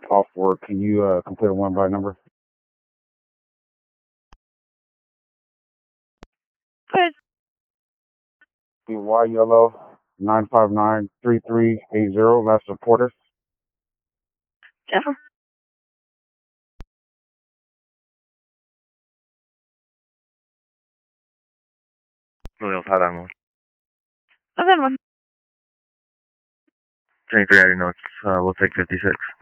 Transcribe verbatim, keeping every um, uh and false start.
off work. Can you uh, complete a one by number? Good. Y yellow nine five nine three three eight zero. Last reporter. Jennifer. Williams, hot on one. November. twenty-three already notes. Uh, we'll take fifty-six.